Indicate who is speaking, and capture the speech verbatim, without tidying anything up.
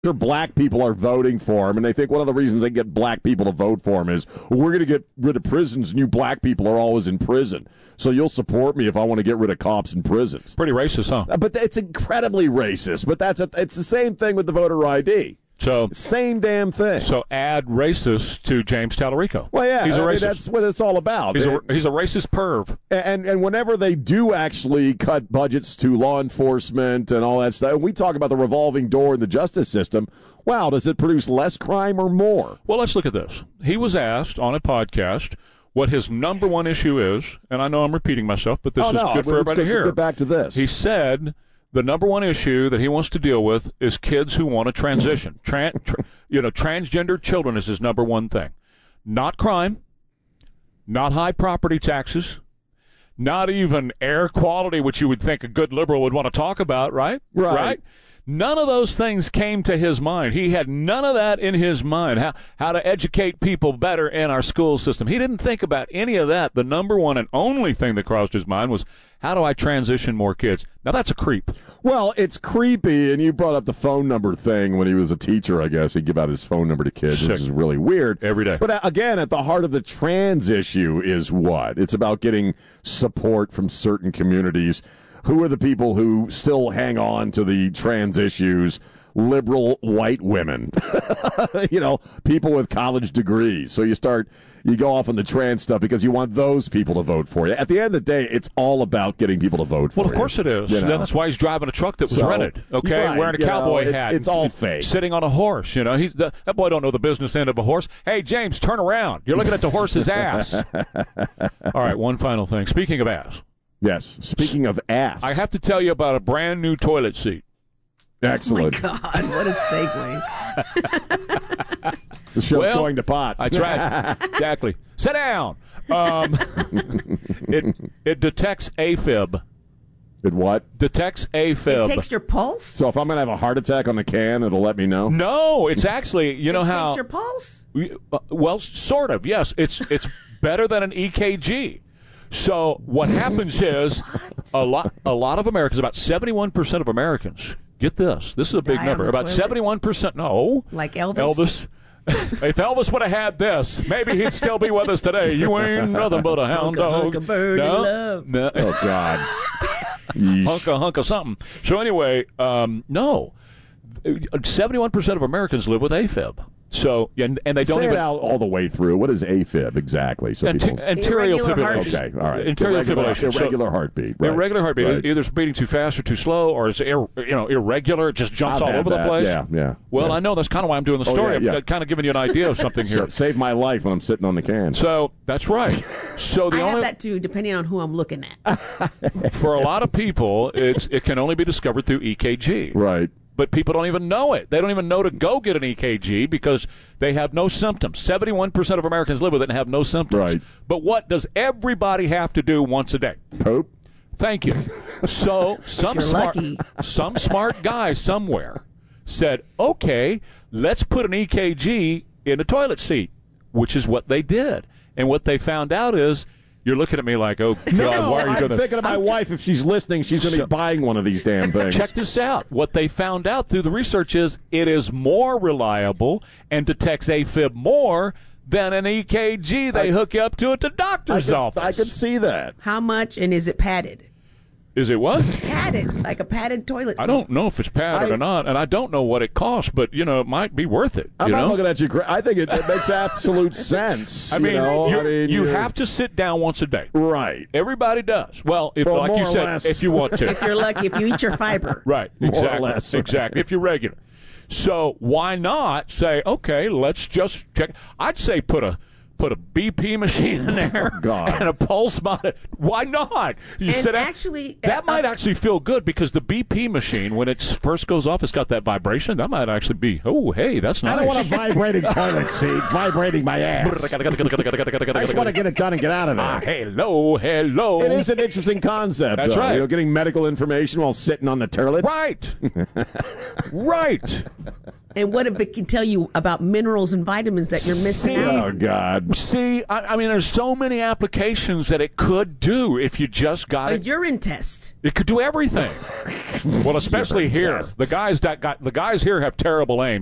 Speaker 1: sure black people are voting for him, and they think one of the reasons they get black people to vote for him is, well, we're going to get rid of prisons, and you black people are always in prison. So you'll support me if I want to get rid of cops in prisons.
Speaker 2: Pretty racist, huh?
Speaker 1: But it's incredibly racist. But that's a, it's the same thing with the voter I D.
Speaker 2: So
Speaker 1: same damn thing.
Speaker 2: So add racist to James Tallarico.
Speaker 1: Well, yeah,
Speaker 2: he's a
Speaker 1: I mean,
Speaker 2: racist.
Speaker 1: that's what it's all about.
Speaker 2: He's a,
Speaker 1: It-
Speaker 2: he's a racist perv.
Speaker 1: And and whenever they do actually cut budgets to law enforcement and all that stuff, and we talk about the revolving door in the justice system, wow, does it produce less crime or more?
Speaker 2: Well, let's look at this. He was asked on a podcast what his number one issue is, and I know I'm repeating myself, but this
Speaker 1: oh,
Speaker 2: is
Speaker 1: no,
Speaker 2: good for
Speaker 1: let's
Speaker 2: everybody to
Speaker 1: get,
Speaker 2: hear.
Speaker 1: Get back to this.
Speaker 2: He said the number one issue that he wants to deal with is kids who want to transition. Tran- tra- you know, transgender children is his number one thing. Not crime, not high property taxes, not even air quality, which you would think a good liberal would want to talk about, right?
Speaker 1: Right.
Speaker 2: Right? None of those things came to his mind. He had none of that in his mind, how, how to educate people better in our school system. He didn't think about any of that. The number one and only thing that crossed his mind was, how do I transition more kids? Now, that's a creep.
Speaker 1: Well, it's creepy, and you brought up the phone number thing when he was a teacher, I guess. He'd give out his phone number to kids,
Speaker 2: Sick.
Speaker 1: which is really weird.
Speaker 2: Every day.
Speaker 1: But uh, again, at the heart of the trans issue is what? It's about getting support from certain communities. Who are the people who still hang on to the trans issues? Liberal white women, you know, people with college degrees. So you start, you go off on the trans stuff because you want those people to vote for you. At the end of the day, it's all about getting people to vote for you.
Speaker 2: Well, of course it is.
Speaker 1: You know?
Speaker 2: That's why he's driving a truck that was
Speaker 1: So,
Speaker 2: rented, okay,
Speaker 1: right,
Speaker 2: wearing a
Speaker 1: you
Speaker 2: cowboy
Speaker 1: know, it's-
Speaker 2: hat.
Speaker 1: it's all fake.
Speaker 2: Sitting on a horse, you know. He's the, that boy don't know the business end of a horse. Hey, James, turn around. You're looking at the horse's ass. All right, one final thing. Speaking of ass.
Speaker 1: Yes. Speaking of ass.
Speaker 2: I have to tell you about a brand new toilet seat.
Speaker 1: Excellent.
Speaker 3: Oh, my God. What a segue.
Speaker 1: The show's
Speaker 2: Well,
Speaker 1: going to pot.
Speaker 2: That's right. Exactly. Sit down. Um, it it detects AFib.
Speaker 1: It what?
Speaker 2: Detects AFib.
Speaker 3: It takes your pulse?
Speaker 1: So if I'm going to have a heart attack on the can, it'll let me know?
Speaker 2: No, it's actually, you know
Speaker 3: it
Speaker 2: how.
Speaker 3: takes your pulse?
Speaker 2: We- uh, Well, sort of, yes. It's it's better than an E K G. So what happens is a lot a lot of Americans, about seventy-one percent of Americans, get this. This is a big
Speaker 3: Die on
Speaker 2: number.
Speaker 3: the
Speaker 2: About
Speaker 3: toilet?
Speaker 2: seventy-one percent. No.
Speaker 3: Like Elvis?
Speaker 2: Elvis. If Elvis would have had this, maybe he'd still be with us today. You ain't nothing but a hound dog.
Speaker 3: Hunka birdie
Speaker 2: no,
Speaker 3: love.
Speaker 2: no.
Speaker 1: Oh, God. Yeesh.
Speaker 2: hunk of hunk of something. So anyway, um, no, seventy-one percent of Americans live with AFib. So and, and they don't
Speaker 1: Say
Speaker 2: even
Speaker 1: it out all the way through. What is AFib exactly? So
Speaker 2: Ante-
Speaker 1: people...
Speaker 2: anterior
Speaker 3: Irregular
Speaker 2: fibrillation.
Speaker 3: heartbeat.
Speaker 1: Okay, all right.
Speaker 2: Anterior
Speaker 1: irregular,
Speaker 2: fibrillation. So-
Speaker 1: irregular heartbeat. Right.
Speaker 2: Irregular heartbeat.
Speaker 1: Right.
Speaker 2: Either it's beating too fast or too slow, or it's ir- you know irregular. It just jumps
Speaker 1: I've
Speaker 2: all
Speaker 1: had
Speaker 2: over
Speaker 1: that.
Speaker 2: the place.
Speaker 1: Yeah, yeah.
Speaker 2: Well,
Speaker 1: yeah.
Speaker 2: I know that's kind of why I'm doing the
Speaker 1: Oh,
Speaker 2: story.
Speaker 1: yeah, yeah.
Speaker 2: I'm kind of giving you an idea of something
Speaker 1: So,
Speaker 2: here.
Speaker 1: save my life when I'm sitting on the can.
Speaker 2: So that's right. So the
Speaker 3: I
Speaker 2: only
Speaker 3: have that too, depending on who I'm looking at.
Speaker 2: for a lot of people, it's it can only be discovered through E K G.
Speaker 1: Right.
Speaker 2: But people don't even know it. They don't even know to go get an E K G because they have no symptoms. seventy-one percent of Americans live with it and have no symptoms.
Speaker 1: Right.
Speaker 2: But what does everybody have to do once a day?
Speaker 1: Pope?
Speaker 2: Thank you. So some
Speaker 3: You're
Speaker 2: smart,
Speaker 3: lucky.
Speaker 2: some smart guy somewhere said, okay, let's put an E K G in a toilet seat, which is what they did. And what they found out is, you're looking at me like, oh, God,
Speaker 1: No,
Speaker 2: why are you
Speaker 1: I'm
Speaker 2: doing this?
Speaker 1: thinking of my wife. If she's listening, she's going to
Speaker 2: So-
Speaker 1: be buying one of these damn things.
Speaker 2: Check this out. What they found out through the research is it is more reliable and detects AFib more than an E K G they
Speaker 1: I-
Speaker 2: hook you up to at the
Speaker 1: I
Speaker 2: doctor's
Speaker 1: could,
Speaker 2: office.
Speaker 1: I could see that.
Speaker 3: How much, and is it padded?
Speaker 2: Is it what?
Speaker 3: Padded, like a padded toilet seat.
Speaker 2: I don't know if it's padded
Speaker 1: I-
Speaker 2: or not, and I don't know what it costs, but, you know, it might be worth it.
Speaker 1: I'm
Speaker 2: you
Speaker 1: not
Speaker 2: know?
Speaker 1: looking at you. cra- I think it, it makes absolute sense.
Speaker 2: I
Speaker 1: you
Speaker 2: mean,
Speaker 1: know?
Speaker 2: you,
Speaker 1: I mean,
Speaker 2: you
Speaker 1: you're-
Speaker 2: have to sit down once a day.
Speaker 1: Right.
Speaker 2: Everybody does. Well, if
Speaker 1: Well,
Speaker 2: like
Speaker 1: more
Speaker 2: you
Speaker 1: or
Speaker 2: said,
Speaker 1: less.
Speaker 2: if you want to.
Speaker 3: If you're lucky, if you eat your fiber.
Speaker 2: Right.
Speaker 1: More or
Speaker 2: Exactly.
Speaker 1: less.
Speaker 2: Exactly. If you're regular. So why not say, okay, let's just check. I'd say put a put a B P machine in there
Speaker 1: God.
Speaker 2: and a pulse monitor. Why not? You
Speaker 3: And
Speaker 2: sit down-
Speaker 3: actually,
Speaker 2: that
Speaker 3: uh,
Speaker 2: might actually feel good because the B P machine, when it first goes off, it's got that vibration. That might actually be, oh, hey, that's nice.
Speaker 1: I don't want a vibrating toilet seat vibrating my ass. I just want to get it done and get out of
Speaker 2: Ah,
Speaker 1: there.
Speaker 2: hello, hello.
Speaker 1: It is an interesting concept.
Speaker 2: That's
Speaker 1: though.
Speaker 2: right.
Speaker 1: You know, getting medical information while sitting on the toilet.
Speaker 2: Right. Right.
Speaker 3: And what if it can tell you about minerals and vitamins that you're missing
Speaker 2: See,
Speaker 3: out?
Speaker 1: Oh, God.
Speaker 2: See, I, I mean, there's so many applications that it could do if you just got
Speaker 3: A
Speaker 2: it.
Speaker 3: urine test.
Speaker 2: It could do everything. Well, especially here,
Speaker 1: tests.
Speaker 2: the guys that got the guys here have terrible aim.